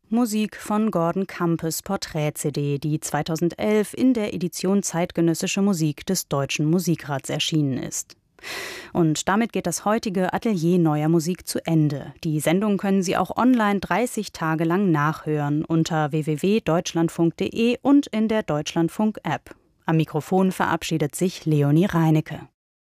Musik von Gordon Campes Porträt-CD, die 2011 in der Edition Zeitgenössische Musik des Deutschen Musikrats erschienen ist. Und damit geht das heutige Atelier Neuer Musik zu Ende. Die Sendung können Sie auch online 30 Tage lang nachhören unter www.deutschlandfunk.de und in der Deutschlandfunk-App. Am Mikrofon verabschiedet sich Leonie Reinecke.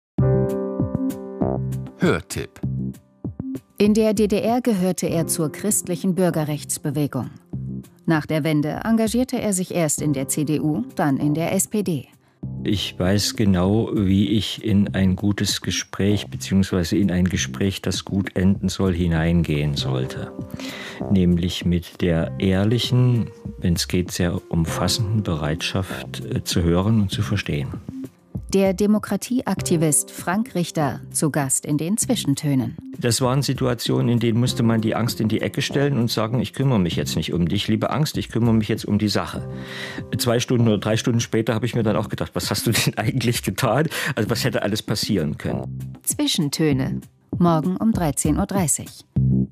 Hörtipp. In der DDR gehörte er zur christlichen Bürgerrechtsbewegung. Nach der Wende engagierte er sich erst in der CDU, dann in der SPD. Ich weiß genau, wie ich in ein gutes Gespräch bzw. in ein Gespräch, das gut enden soll, hineingehen sollte. Nämlich mit der ehrlichen, wenn es geht, sehr umfassenden Bereitschaft zu hören und zu verstehen. Der Demokratieaktivist Frank Richter zu Gast in den Zwischentönen. Das waren Situationen, in denen musste man die Angst in die Ecke stellen und sagen, ich kümmere mich jetzt nicht um dich, liebe Angst, ich kümmere mich jetzt um die Sache. 2 Stunden oder 3 Stunden später habe ich mir dann auch gedacht, was hast du denn eigentlich getan? Also was hätte alles passieren können? Zwischentöne, morgen um 13.30 Uhr.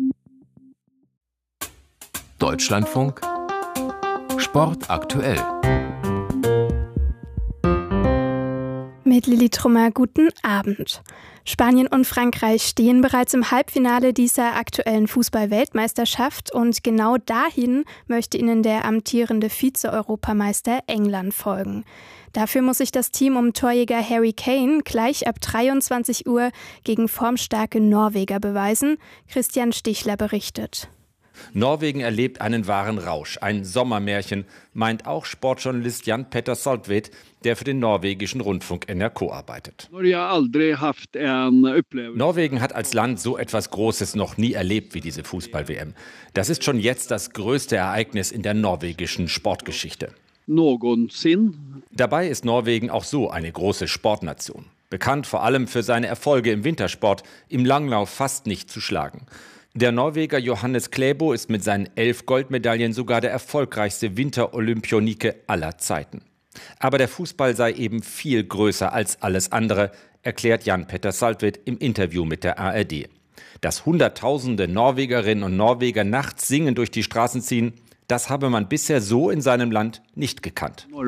Deutschlandfunk Sport aktuell. Mit Lilly Trummer, guten Abend. Spanien und Frankreich stehen bereits im Halbfinale dieser aktuellen Fußball-Weltmeisterschaft und genau dahin möchte ihnen der amtierende Vize-Europameister England folgen. Dafür muss sich das Team um Torjäger Harry Kane gleich ab 23 Uhr gegen formstarke Norweger beweisen. Christian Stichler berichtet. Norwegen erlebt einen wahren Rausch, ein Sommermärchen, meint auch Sportjournalist Jan Petter Saltvedt, der für den norwegischen Rundfunk NRK arbeitet. Norwegen hat als Land so etwas Großes noch nie erlebt wie diese Fußball-WM. Das ist schon jetzt das größte Ereignis in der norwegischen Sportgeschichte. Dabei ist Norwegen auch so eine große Sportnation. Bekannt vor allem für seine Erfolge im Wintersport, im Langlauf fast nicht zu schlagen. Der Norweger Johannes Klæbo ist mit seinen 11 Goldmedaillen sogar der erfolgreichste Winterolympionike aller Zeiten. Aber der Fußball sei eben viel größer als alles andere, erklärt Jan Petter Saltvedt im Interview mit der ARD. Dass Hunderttausende Norwegerinnen und Norweger nachts singend durch die Straßen ziehen, das habe man bisher so in seinem Land nicht gekannt. So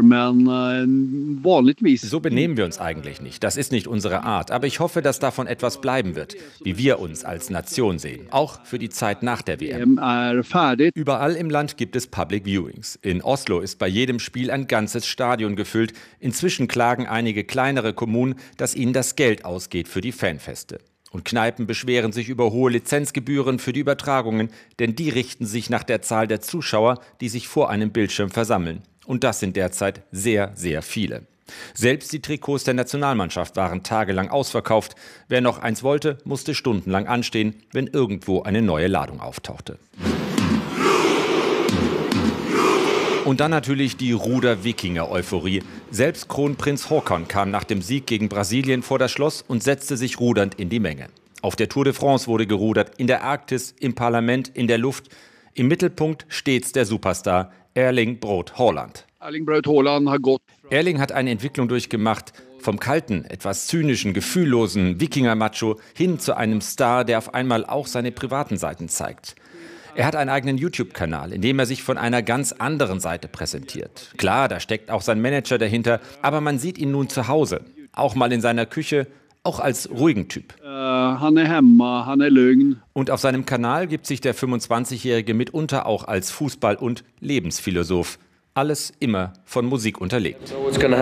benehmen wir uns eigentlich nicht. Das ist nicht unsere Art. Aber ich hoffe, dass davon etwas bleiben wird, wie wir uns als Nation sehen. Auch für die Zeit nach der WM. Überall im Land gibt es Public Viewings. In Oslo ist bei jedem Spiel ein ganzes Stadion gefüllt. Inzwischen klagen einige kleinere Kommunen, dass ihnen das Geld ausgeht für die Fanfeste. Und Kneipen beschweren sich über hohe Lizenzgebühren für die Übertragungen, denn die richten sich nach der Zahl der Zuschauer, die sich vor einem Bildschirm versammeln. Und das sind derzeit sehr, sehr viele. Selbst die Trikots der Nationalmannschaft waren tagelang ausverkauft. Wer noch eins wollte, musste stundenlang anstehen, wenn irgendwo eine neue Ladung auftauchte. Und dann natürlich die Ruder-Wikinger-Euphorie. Selbst Kronprinz Haakon kam nach dem Sieg gegen Brasilien vor das Schloss und setzte sich rudernd in die Menge. Auf der Tour de France wurde gerudert, in der Arktis, im Parlament, in der Luft. Im Mittelpunkt stets der Superstar Erling Braut Haaland. Erling hat eine Entwicklung durchgemacht, vom kalten, etwas zynischen, gefühllosen Wikinger-Macho hin zu einem Star, der auf einmal auch seine privaten Seiten zeigt. Er hat einen eigenen YouTube-Kanal, in dem er sich von einer ganz anderen Seite präsentiert. Klar, da steckt auch sein Manager dahinter, aber man sieht ihn nun zu Hause, auch mal in seiner Küche, auch als ruhigen Typ. Und auf seinem Kanal gibt sich der 25-Jährige mitunter auch als Fußball- und Lebensphilosoph. Alles immer von Musik unterlegt.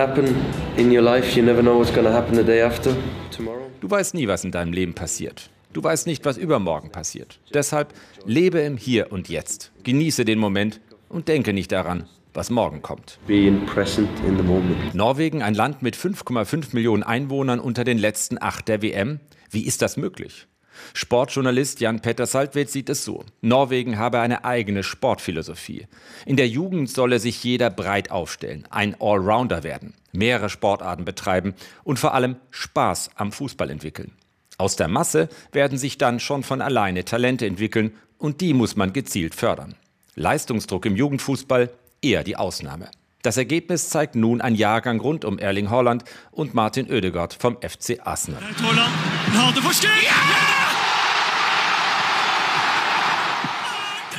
Du weißt nie, was in deinem Leben passiert. Du weißt nicht, was übermorgen passiert. Deshalb lebe im Hier und Jetzt. Genieße den Moment und denke nicht daran, was morgen kommt. Norwegen, ein Land mit 5,5 Millionen Einwohnern unter den letzten 8 der WM. Wie ist das möglich? Sportjournalist Jan Petter Saltvedt sieht es so. Norwegen habe eine eigene Sportphilosophie. In der Jugend solle sich jeder breit aufstellen, ein Allrounder werden, mehrere Sportarten betreiben und vor allem Spaß am Fußball entwickeln. Aus der Masse werden sich dann schon von alleine Talente entwickeln und die muss man gezielt fördern. Leistungsdruck im Jugendfußball eher die Ausnahme. Das Ergebnis zeigt nun ein Jahrgang rund um Erling Haaland und Martin Ødegaard vom FC Arsenal.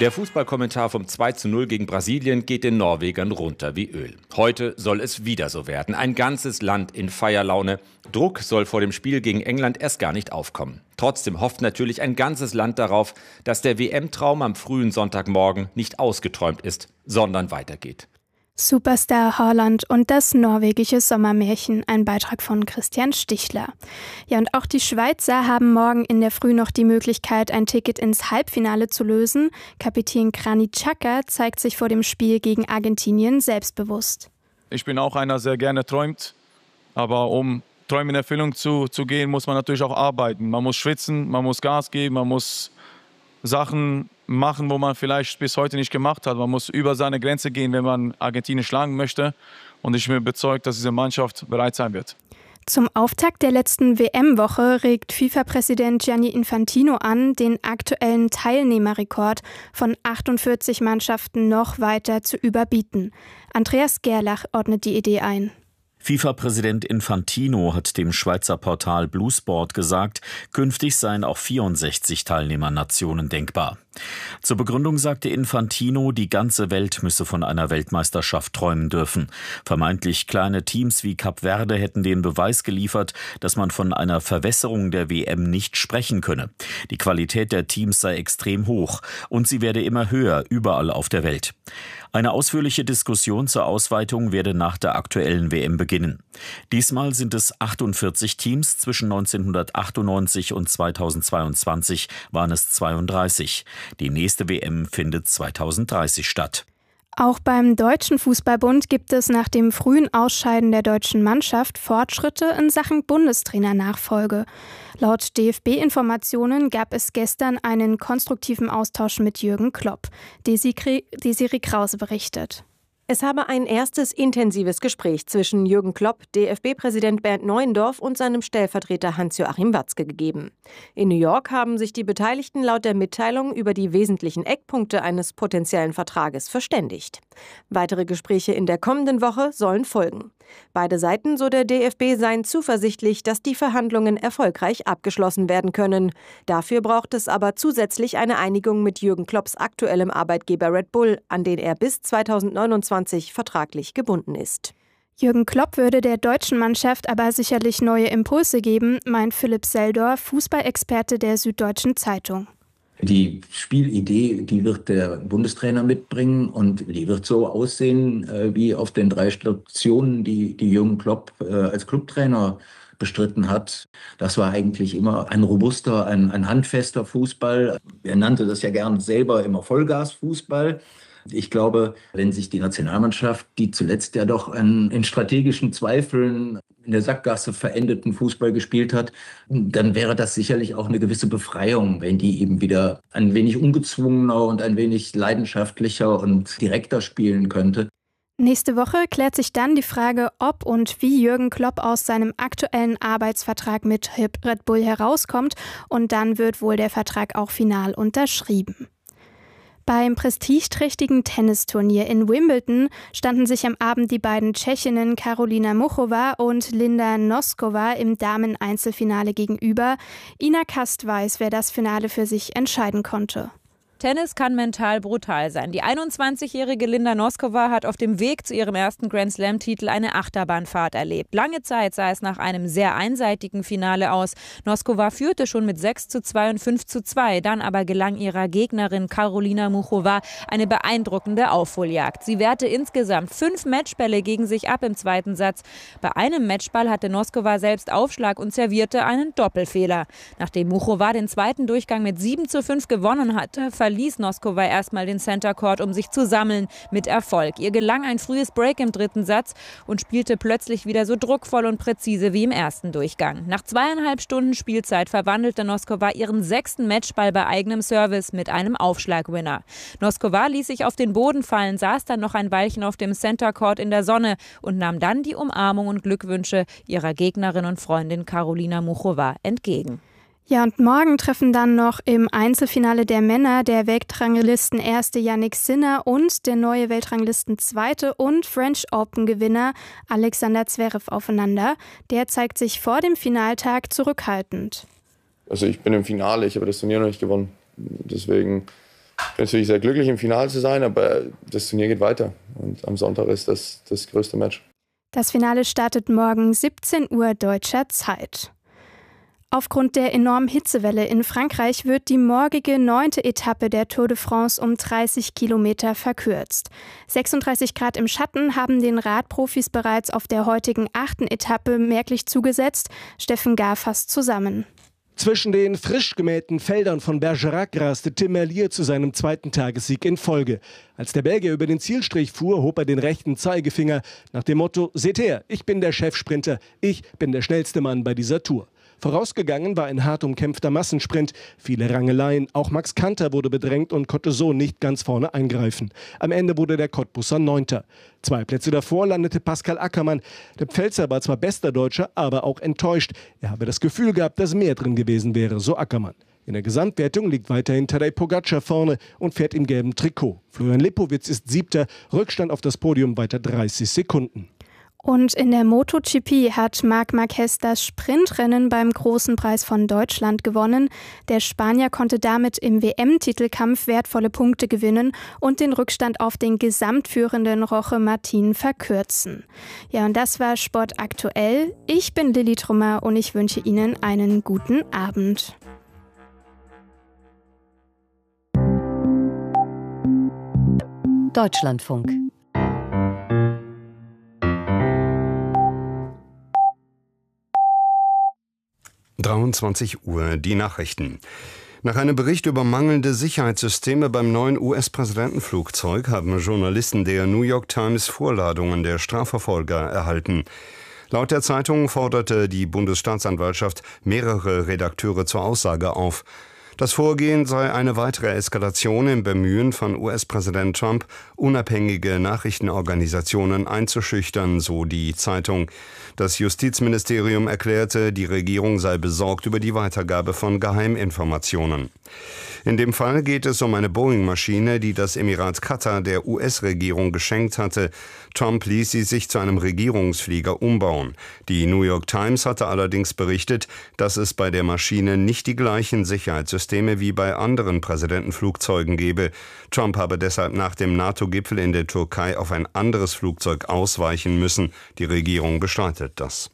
Der Fußballkommentar vom 2:0 gegen Brasilien geht den Norwegern runter wie Öl. Heute soll es wieder so werden. Ein ganzes Land in Feierlaune. Druck soll vor dem Spiel gegen England erst gar nicht aufkommen. Trotzdem hofft natürlich ein ganzes Land darauf, dass der WM-Traum am frühen Sonntagmorgen nicht ausgeträumt ist, sondern weitergeht. Superstar Haaland und das norwegische Sommermärchen, ein Beitrag von Christian Stichler. Ja, und auch die Schweizer haben morgen in der Früh noch die Möglichkeit, ein Ticket ins Halbfinale zu lösen. Kapitän Granit Xhaka zeigt sich vor dem Spiel gegen Argentinien selbstbewusst. Ich bin auch einer, der sehr gerne träumt, aber um Träume in Erfüllung zu gehen, muss man natürlich auch arbeiten. Man muss schwitzen, man muss Gas geben, man muss Sachen machen, wo man vielleicht bis heute nicht gemacht hat. Man muss über seine Grenze gehen, wenn man Argentinien schlagen möchte. Und ich bin überzeugt, dass diese Mannschaft bereit sein wird. Zum Auftakt der letzten WM-Woche regt FIFA-Präsident Gianni Infantino an, den aktuellen Teilnehmerrekord von 48 Mannschaften noch weiter zu überbieten. Andreas Gerlach ordnet die Idee ein. FIFA-Präsident Infantino hat dem Schweizer Portal Bluesport gesagt, künftig seien auch 64 Teilnehmernationen denkbar. Zur Begründung sagte Infantino, die ganze Welt müsse von einer Weltmeisterschaft träumen dürfen. Vermeintlich kleine Teams wie Kap Verde hätten den Beweis geliefert, dass man von einer Verwässerung der WM nicht sprechen könne. Die Qualität der Teams sei extrem hoch und sie werde immer höher, überall auf der Welt. Eine ausführliche Diskussion zur Ausweitung werde nach der aktuellen WM beginnen. Diesmal sind es 48 Teams, zwischen 1998 und 2022 waren es 32. Die nächste WM findet 2030 statt. Auch beim Deutschen Fußballbund gibt es nach dem frühen Ausscheiden der deutschen Mannschaft Fortschritte in Sachen Bundestrainernachfolge. Laut DFB-Informationen gab es gestern einen konstruktiven Austausch mit Jürgen Klopp. Desiree Krause berichtet. Es habe ein erstes intensives Gespräch zwischen Jürgen Klopp, DFB-Präsident Bernd Neuendorf und seinem Stellvertreter Hans-Joachim Watzke gegeben. In New York haben sich die Beteiligten laut der Mitteilung über die wesentlichen Eckpunkte eines potenziellen Vertrages verständigt. Weitere Gespräche in der kommenden Woche sollen folgen. Beide Seiten, so der DFB, seien zuversichtlich, dass die Verhandlungen erfolgreich abgeschlossen werden können. Dafür braucht es aber zusätzlich eine Einigung mit Jürgen Klopps aktuellem Arbeitgeber Red Bull, an den er bis 2029 vertraglich gebunden ist. Jürgen Klopp würde der deutschen Mannschaft aber sicherlich neue Impulse geben, meint Philipp Seldorf, Fußballexperte der Süddeutschen Zeitung. Die Spielidee, die wird der Bundestrainer mitbringen und die wird so aussehen wie auf den 3 Stationen, die Jürgen Klopp als Clubtrainer bestritten hat. Das war eigentlich immer ein robuster, ein handfester Fußball. Er nannte das ja gern selber immer Vollgasfußball. Ich glaube, wenn sich die Nationalmannschaft, die zuletzt ja doch in strategischen Zweifeln in der Sackgasse verendeten Fußball gespielt hat, dann wäre das sicherlich auch eine gewisse Befreiung, wenn die eben wieder ein wenig ungezwungener und ein wenig leidenschaftlicher und direkter spielen könnte. Nächste Woche klärt sich dann die Frage, ob und wie Jürgen Klopp aus seinem aktuellen Arbeitsvertrag mit Red Bull herauskommt, und dann wird wohl der Vertrag auch final unterschrieben. Beim prestigeträchtigen Tennisturnier in Wimbledon standen sich am Abend die beiden Tschechinnen Karolina Muchova und Linda Noskova im Damen-Einzelfinale gegenüber. Ina Kast weiß, wer das Finale für sich entscheiden konnte. Tennis kann mental brutal sein. Die 21-jährige Linda Noskova hat auf dem Weg zu ihrem ersten Grand-Slam-Titel eine Achterbahnfahrt erlebt. Lange Zeit sah es nach einem sehr einseitigen Finale aus. Noskova führte schon mit 6:2 und 5:2. Dann aber gelang ihrer Gegnerin Karolina Muchova eine beeindruckende Aufholjagd. Sie wehrte insgesamt 5 Matchbälle gegen sich ab im zweiten Satz. Bei einem Matchball hatte Noskova selbst Aufschlag und servierte einen Doppelfehler. Nachdem Muchova den zweiten Durchgang mit 7:5 gewonnen hatte, verließ Noskova erstmal den Center Court, um sich zu sammeln, mit Erfolg. Ihr gelang ein frühes Break im dritten Satz und spielte plötzlich wieder so druckvoll und präzise wie im ersten Durchgang. Nach 2,5 Stunden Spielzeit verwandelte Noskova ihren 6. Matchball bei eigenem Service mit einem Aufschlagwinner. Noskova ließ sich auf den Boden fallen, saß dann noch ein Weilchen auf dem Center Court in der Sonne und nahm dann die Umarmung und Glückwünsche ihrer Gegnerin und Freundin Karolina Muchova entgegen. Ja, und morgen treffen dann noch im Einzelfinale der Männer der Weltranglisten-Erste Jannik Sinner und der neue Weltranglisten-Zweite und French Open-Gewinner Alexander Zverev aufeinander. Der zeigt sich vor dem Finaltag zurückhaltend. Also ich bin im Finale, ich habe das Turnier noch nicht gewonnen. Deswegen bin natürlich sehr glücklich, im Finale zu sein, aber das Turnier geht weiter. Und am Sonntag ist das größte Match. Das Finale startet morgen 17 Uhr deutscher Zeit. Aufgrund der enormen Hitzewelle in Frankreich wird die morgige 9. Etappe der Tour de France um 30 Kilometer verkürzt. 36 Grad im Schatten haben den Radprofis bereits auf der heutigen 8. Etappe merklich zugesetzt. Steffen Gar fasst zusammen. Zwischen den frisch gemähten Feldern von Bergerac raste Tim Merlier zu seinem zweiten Tagessieg in Folge. Als der Belgier über den Zielstrich fuhr, hob er den rechten Zeigefinger nach dem Motto: Seht her, ich bin der Chefsprinter, ich bin der schnellste Mann bei dieser Tour. Vorausgegangen war ein hart umkämpfter Massensprint, viele Rangeleien, auch Max Kanter wurde bedrängt und konnte so nicht ganz vorne eingreifen. Am Ende wurde der Cottbusser 9. 2 Plätze davor landete Pascal Ackermann. Der Pfälzer war zwar bester Deutscher, aber auch enttäuscht. Er habe das Gefühl gehabt, dass mehr drin gewesen wäre, so Ackermann. In der Gesamtwertung liegt weiterhin Tadej Pogacar vorne und fährt im gelben Trikot. Florian Lipowitz ist 7., Rückstand auf das Podium weiter 30 Sekunden. Und in der MotoGP hat Marc Marquez das Sprintrennen beim Großen Preis von Deutschland gewonnen. Der Spanier konnte damit im WM-Titelkampf wertvolle Punkte gewinnen und den Rückstand auf den gesamtführenden Jorge Martin verkürzen. Ja, und das war Sport aktuell. Ich bin Lilly Trummer und ich wünsche Ihnen einen guten Abend. Deutschlandfunk. Uhr, die Nachrichten. Nach einem Bericht über mangelnde Sicherheitssysteme beim neuen US-Präsidentenflugzeug haben Journalisten der New York Times Vorladungen der Strafverfolger erhalten. Laut der Zeitung forderte die Bundesstaatsanwaltschaft mehrere Redakteure zur Aussage auf. Das Vorgehen sei eine weitere Eskalation im Bemühen von US-Präsident Trump, unabhängige Nachrichtenorganisationen einzuschüchtern, so die Zeitung. Das Justizministerium erklärte, die Regierung sei besorgt über die Weitergabe von Geheiminformationen. In dem Fall geht es um eine Boeing-Maschine, die das Emirat Katar der US-Regierung geschenkt hatte. Trump ließ sie sich zu einem Regierungsflieger umbauen. Die New York Times hatte allerdings berichtet, dass es bei der Maschine nicht die gleichen Sicherheitssysteme wie bei anderen Präsidentenflugzeugen gebe. Trump habe deshalb nach dem NATO-Gipfel in der Türkei auf ein anderes Flugzeug ausweichen müssen. Die Regierung bestreitet das.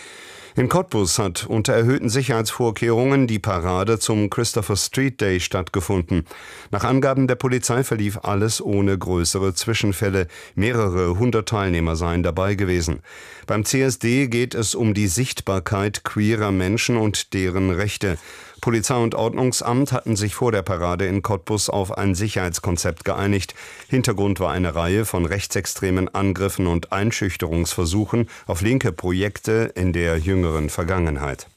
In Cottbus hat unter erhöhten Sicherheitsvorkehrungen die Parade zum Christopher Street Day stattgefunden. Nach Angaben der Polizei verlief alles ohne größere Zwischenfälle. Mehrere 100 Teilnehmer seien dabei gewesen. Beim CSD geht es um die Sichtbarkeit queerer Menschen und deren Rechte. Polizei und Ordnungsamt hatten sich vor der Parade in Cottbus auf ein Sicherheitskonzept geeinigt. Hintergrund war eine Reihe von rechtsextremen Angriffen und Einschüchterungsversuchen auf linke Projekte in der jüngeren Vergangenheit.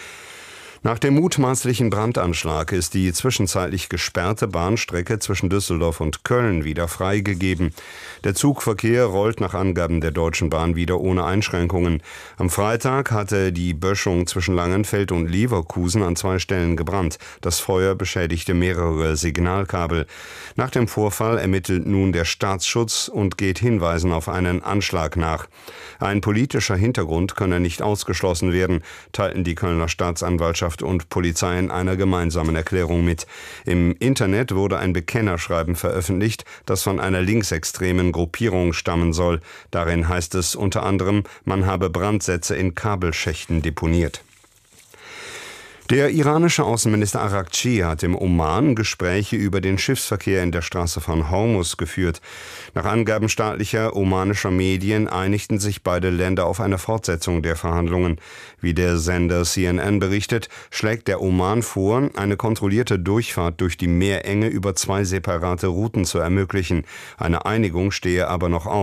Nach dem mutmaßlichen Brandanschlag ist die zwischenzeitlich gesperrte Bahnstrecke zwischen Düsseldorf und Köln wieder freigegeben. Der Zugverkehr rollt nach Angaben der Deutschen Bahn wieder ohne Einschränkungen. Am Freitag hatte die Böschung zwischen Langenfeld und Leverkusen an 2 Stellen gebrannt. Das Feuer beschädigte mehrere Signalkabel. Nach dem Vorfall ermittelt nun der Staatsschutz und geht Hinweisen auf einen Anschlag nach. Ein politischer Hintergrund könne nicht ausgeschlossen werden, teilten die Kölner Staatsanwaltschaft und Polizei in einer gemeinsamen Erklärung mit. Im Internet wurde ein Bekennerschreiben veröffentlicht, das von einer linksextremen Gruppierung stammen soll. Darin heißt es unter anderem, man habe Brandsätze in Kabelschächten deponiert. Der iranische Außenminister Araghchi hat im Oman Gespräche über den Schiffsverkehr in der Straße von Hormuz geführt. Nach Angaben staatlicher omanischer Medien einigten sich beide Länder auf eine Fortsetzung der Verhandlungen. Wie der Sender CNN berichtet, schlägt der Oman vor, eine kontrollierte Durchfahrt durch die Meerenge über 2 separate Routen zu ermöglichen. Eine Einigung stehe aber noch aus.